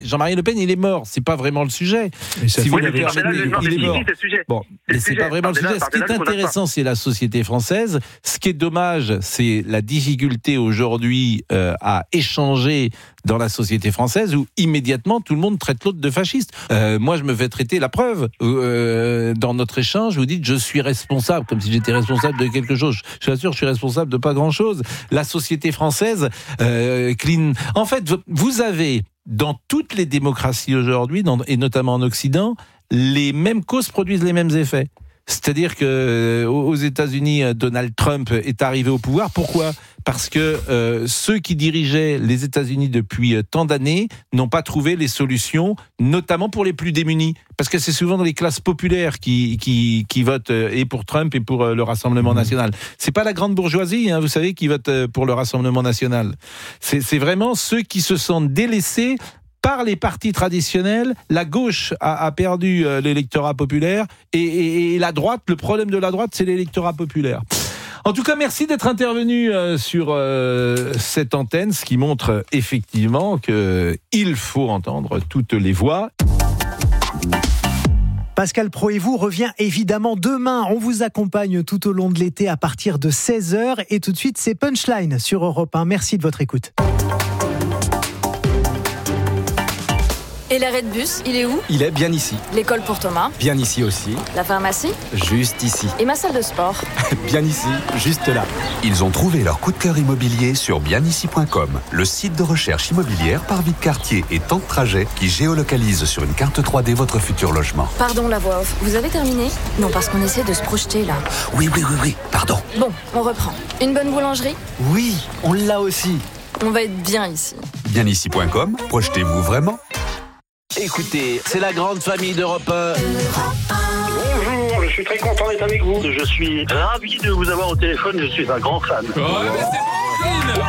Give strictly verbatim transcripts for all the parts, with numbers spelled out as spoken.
Jean-Marie Le Pen, il est mort. C'est pas vraiment le sujet. Si vous le permettez, il est mort. Bon, mais c'est pas vraiment le sujet. Ce qui est intéressant, c'est la société française. Ce qui est dommage, c'est la difficulté aujourd'hui euh, à échanger dans la société française où immédiatement tout le monde traite l'autre de fasciste. Euh, moi, je me fais traiter la preuve. Euh, dans notre échange, vous dites je suis responsable, comme si j'étais responsable de quelque chose. Je suis sûr, je suis responsable de pas grand-chose. La société française, euh, clean. En fait, vous avez dans toutes les démocraties aujourd'hui, dans, et notamment en Occident, les mêmes causes produisent les mêmes effets. C'est-à-dire que euh, aux États-Unis, Donald Trump est arrivé au pouvoir. Pourquoi ? Parce que euh, ceux qui dirigeaient les États-Unis depuis euh, tant d'années n'ont pas trouvé les solutions, notamment pour les plus démunis. Parce que c'est souvent dans les classes populaires qui qui, qui votent euh, et pour Trump et pour euh, le Rassemblement national. C'est pas la grande bourgeoisie, hein, vous savez, qui vote euh, pour le Rassemblement national. C'est, c'est vraiment ceux qui se sentent délaissés par les partis traditionnels. La gauche a, a perdu euh, l'électorat populaire et, et, et la droite, le problème de la droite, c'est l'électorat populaire. En tout cas, merci d'être intervenu euh, sur euh, cette antenne, ce qui montre euh, effectivement qu'il faut entendre toutes les voix. Pascal Praud et vous revient évidemment demain. On vous accompagne tout au long de l'été à partir de seize heures. Et tout de suite, c'est Punchline sur Europe un. Merci de votre écoute. Et l'arrêt de bus, il est où ? Il est bien ici. L'école pour Thomas ? Bien ici aussi. La pharmacie ? Juste ici. Et ma salle de sport ? Bien ici, juste là. Ils ont trouvé leur coup de cœur immobilier sur bien ici point com, le site de recherche immobilière par vie de quartier et temps de trajet qui géolocalise sur une carte trois D votre futur logement. Pardon la voix off, vous avez terminé ? Non, parce qu'on essaie de se projeter là. Oui, oui, oui, oui, pardon. Bon, on reprend. Une bonne boulangerie ? Oui, on l'a aussi. On va être bien ici. bien ici point com, projetez-vous vraiment ? Écoutez, c'est la grande famille d'Europe un. Bonjour, je suis très content d'être avec vous. Je suis ravi de vous avoir au téléphone, je suis un grand fan. Oh, mais c'est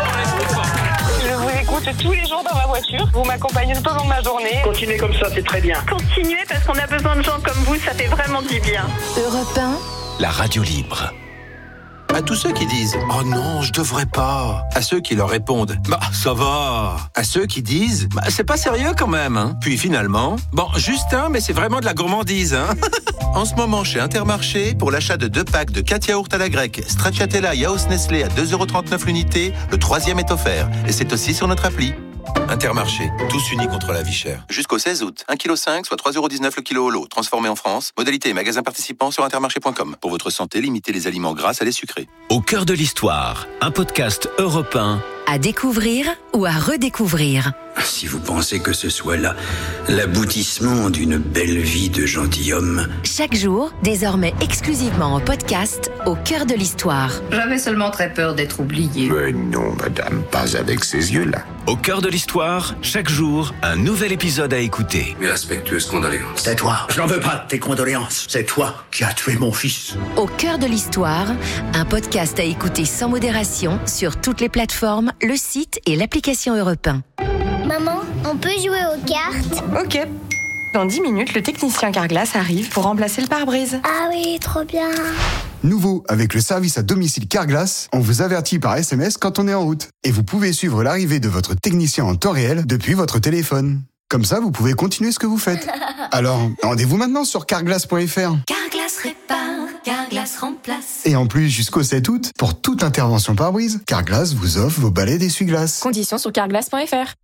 Je vous écoute tous les jours dans ma voiture. Vous m'accompagnez tout au long de ma journée. Continuez comme ça, c'est très bien. Continuez parce qu'on a besoin de gens comme vous, ça fait vraiment du bien. Europe un. La radio libre. À tous ceux qui disent « Oh non, je devrais pas », à ceux qui leur répondent « Bah, ça va », à ceux qui disent « Bah, c'est pas sérieux quand même, hein ». Puis finalement, bon, juste un, mais c'est vraiment de la gourmandise, hein. En ce moment, chez Intermarché, pour l'achat de deux packs de quatre yaourts à la grecque, Stracciatella Yaourt Nestlé à deux euros trente-neuf l'unité, le troisième est offert. Et c'est aussi sur notre appli. Intermarché, tous unis contre la vie chère. Jusqu'au seize août, un virgule cinq kilos, soit trois euros dix-neuf le kilo au lot, transformé en France. Modalité et magasin participants sur intermarché point com. Pour votre santé, limitez les aliments gras à les sucrés. Au cœur de l'histoire, un podcast Europe un. À découvrir ou à redécouvrir. Si vous pensez que ce soit là l'aboutissement d'une belle vie de gentilhomme. Chaque jour, désormais exclusivement en podcast, au cœur de l'histoire. J'avais seulement très peur d'être oublié. Mais non, madame, pas avec ces yeux-là. Au cœur de l'histoire, chaque jour, un nouvel épisode à écouter. Mes respectueuses condoléances. C'est toi, je n'en veux pas de tes condoléances. C'est toi qui as tué mon fils. Au cœur de l'histoire, un podcast à écouter sans modération sur toutes les plateformes, le site et l'application Europe un. Maman, on peut jouer aux cartes ? Ok. Dans dix minutes, le technicien Carglass arrive pour remplacer le pare-brise. Ah oui, trop bien. Nouveau, avec le service à domicile Carglass, on vous avertit par S M S quand on est en route. Et vous pouvez suivre l'arrivée de votre technicien en temps réel depuis votre téléphone. Comme ça, vous pouvez continuer ce que vous faites. Alors, rendez-vous maintenant sur carglass point f r. Carglass répare, Carglass remplace. Et en plus, jusqu'au sept août, pour toute intervention pare-brise, Carglass vous offre vos balais d'essuie-glace. Conditions sur carglass point f r.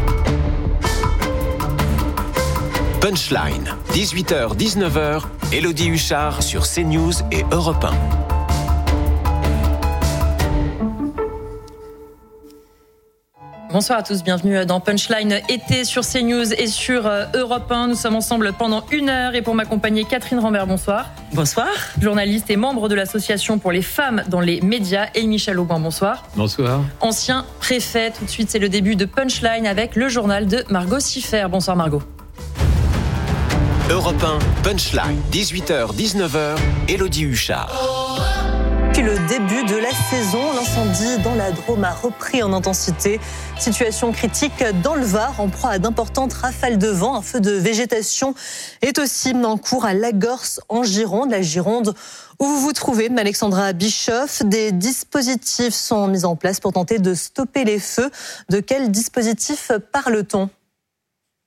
Punchline, dix-huit heures dix-neuf heures, Élodie Huchard sur CNews et Europe un. Bonsoir à tous, bienvenue dans Punchline été sur CNews et sur Europe un. Nous sommes ensemble pendant une heure et pour m'accompagner, Catherine Rambert, bonsoir. Bonsoir. Journaliste et membre de l'association pour les femmes dans les médias, et Michel Aubin, bonsoir. Bonsoir. Ancien préfet, tout de suite c'est le début de Punchline avec le journal de Margot Siffer. Bonsoir Margot. Europe un, Punchline, dix-huit heures dix-neuf heures, Élodie Huchard. Depuis le début de la saison, l'incendie dans la Drôme a repris en intensité. Situation critique dans le Var, en proie à d'importantes rafales de vent. Un feu de végétation est aussi en cours à Lagorce, en Gironde. La Gironde où vous vous trouvez, Alexandra Bischoff. Des dispositifs sont mis en place pour tenter de stopper les feux. De quel dispositif parle-t-on ?